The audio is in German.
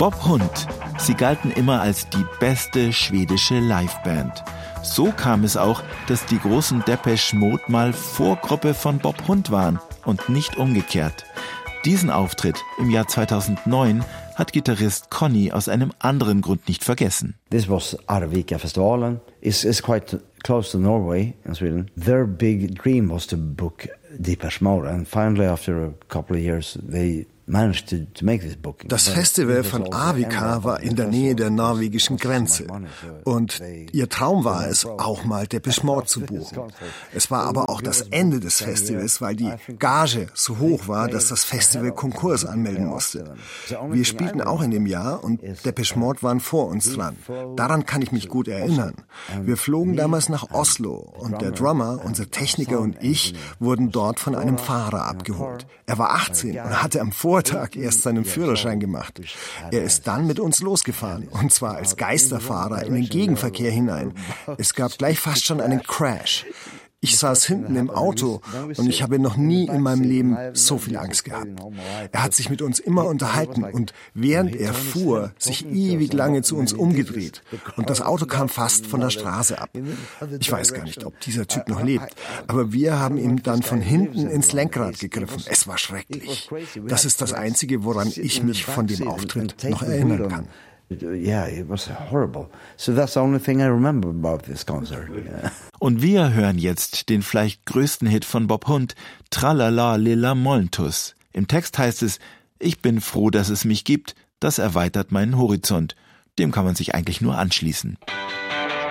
Bob Hund. Sie galten immer als die beste schwedische Liveband. So kam es auch, dass die großen Depeche Mode mal Vorgruppe von Bob Hund waren und nicht umgekehrt. Diesen Auftritt im Jahr 2009 hat Gitarrist Conny aus einem anderen Grund nicht vergessen. This was Arvika-festivalen. It's quite close to Norway in Sweden. Their big dream was to book Depeche Mode, and finally after a couple of years they managed to make this booking. Das Festival von Arvika war in der Nähe der norwegischen Grenze und ihr Traum war es, auch mal Depeche Mode zu buchen. Es war aber auch das Ende des Festivals, weil die Gage so hoch war, dass das Festival Konkurs anmelden musste. Wir spielten auch in dem Jahr und Depeche Mode waren vor uns dran. Daran kann ich mich gut erinnern. Wir flogen damals nach Oslo und der Drummer, unser Techniker und ich wurden dort von einem Fahrer abgeholt. Er war 18 und hatte am Vortag erst seinen Führerschein gemacht. Er ist dann mit uns losgefahren, und zwar als Geisterfahrer in den Gegenverkehr hinein. Es gab gleich fast schon einen Crash. Ich saß hinten im Auto und ich habe noch nie in meinem Leben so viel Angst gehabt. Er hat sich mit uns immer unterhalten und während er fuhr, sich ewig lange zu uns umgedreht. Und das Auto kam fast von der Straße ab. Ich weiß gar nicht, ob dieser Typ noch lebt, aber wir haben ihm dann von hinten ins Lenkrad gegriffen. Es war schrecklich. Das ist das Einzige, woran ich mich von dem Auftritt noch erinnern kann. Yeah, it was horrible. So that's the only thing I remember about this concert. Yeah. Und wir hören jetzt den vielleicht größten Hit von Bob Hund, Tralala Lilla Molntus. Im Text heißt es: Ich bin froh, dass es mich gibt, das erweitert meinen Horizont. Dem kann man sich eigentlich nur anschließen.